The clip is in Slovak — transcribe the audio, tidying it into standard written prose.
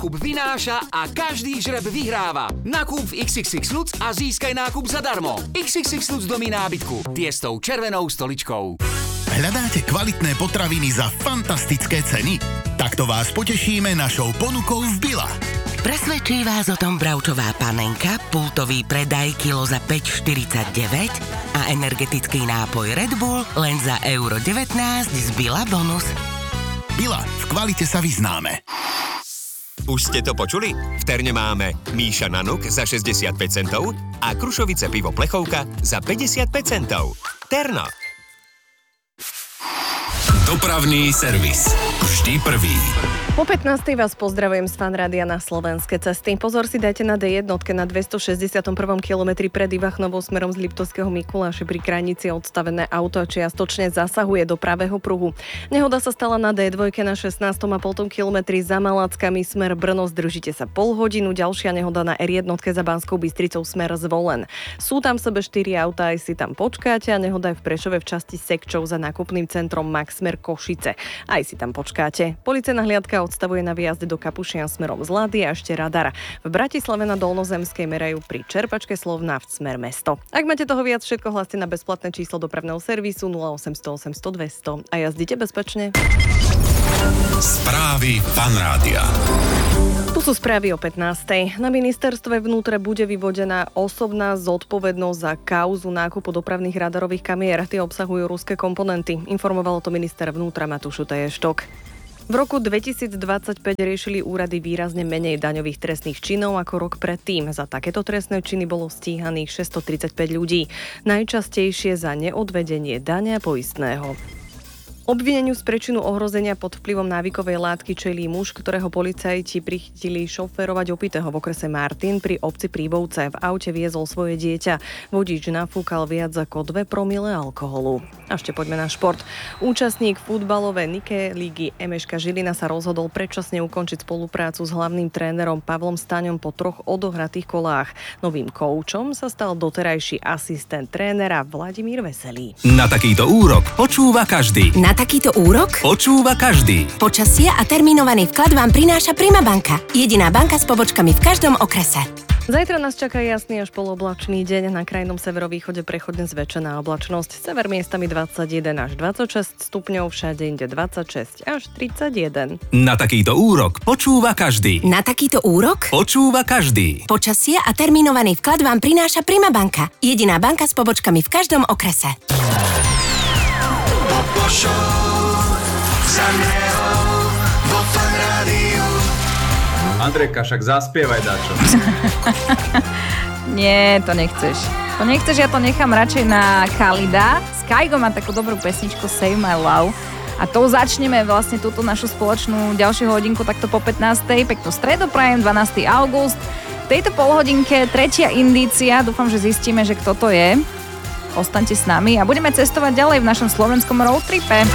Nákup vynáša a každý žreb vyhráva. Nakúp v XXX Lutz a získaj nákup zadarmo. XXX Lutz domí nábytku. Tie s tou červenou stoličkou. Hľadáte kvalitné potraviny za fantastické ceny? Takto vás potešíme našou ponukou v Billa. Presvedčí vás o tom bravčová panenka, pultový predaj kilo za 5,49 a energetický nápoj Red Bull len za €19 z Billa bonus. Billa, v kvalite sa vyznáme. Už ste to počuli? V Terne máme Míša Nanuk za 65 centov a Krušovice pivo plechovka za 55 centov. Terno. Dopravný servis. Vždy prvý. Po 15. vás pozdravujem z Fanrádia na Slovenské cesty. Pozor si dajte na D1 na 261. kilometri pred Ivachnovou smerom z Liptovského Mikuláša pri krajnici odstavené auto a čiastočne zasahuje do pravého pruhu. Nehoda sa stala na D2 na 16,5 kilometri za Malackami smer Brno. Zdržite sa pol hodinu. Ďalšia nehoda na R1 za Banskou Bystricou smer Zvolen. Sú tam sebe 4 autá, aj si tam počkáte a nehoda je v Prešove v časti Sekčov za nákupným centrom Max smer Košice. Aj si tam počkáte. Policajná hliadka odstavuje na výjazde do Kapušian smerom z Lady a ešte radar. V Bratislave na Dolnozemskej merajú pri čerpačke Slovnaft smer mesto. Ak máte toho viac, všetko hláste na bezplatné číslo dopravného servisu 0800 800 200 a jazdite bezpečne. Správy Fanrádia. Tu sú správy o 15. Na ministerstve vnútra bude vyvodená osobná zodpovednosť za kauzu nákupu dopravných radarových kamier. Tie obsahujú ruské komponenty. Informovalo to minister vnútra Matúš Utaještok. V roku 2025 riešili úrady výrazne menej daňových trestných činov ako rok predtým. Za takéto trestné činy bolo stíhaných 635 ľudí. Najčastejšie za neodvedenie dane a poistného. Obvineniu z prečinu ohrozenia pod vplyvom návykovej látky čelí muž, ktorého policajti prichytili šoférovať opitého v okrese Martin pri obci Príbovce. V aute viezol svoje dieťa. Vodič nafúkal viac ako 2 promile alkoholu. A ešte poďme na šport. Účastník futbalovej Nike lígy MŠK Žilina sa rozhodol predčasne ukončiť spoluprácu s hlavným trénerom Pavlom Staňom po 3 odohratých kolách. Novým koučom sa stal doterajší asistent trénera Vladimír Veselý. Na takýto úrok počúva každý. Na takýto úrok Počúva každý. počasie a termínovaný vklad vám prináša Prima banka. Jediná banka s pobočkami v každom okrese. Zajtra nás čaká jasný až poloblačný deň. Na krajnom severovýchode prechodne zväčšená oblačnosť. Sever miestami 21 až 26 stupňov, všade inde 26 až 31. Na takýto úrok počúva každý. Na takýto úrok Počúva každý. počasie a termínovaný vklad vám prináša Prima banka. Jediná banka s pobočkami v každom okrese. Andrejka, však zaspievaj dačo. Nie, to nechceš. To nechceš, ja to nechám radšej na Khalida. Skygo má takú dobrú pesničku Save My Love. A tou začneme vlastne túto našu spoločnú ďalšiu hodinku takto po 15. Peknú stredu prajem, 12. august. V tejto polhodinke 3. indícia. Dúfam, že zistíme, že kto to je. Ostaňte s nami a budeme cestovať ďalej v našom slovenskom roadtripe.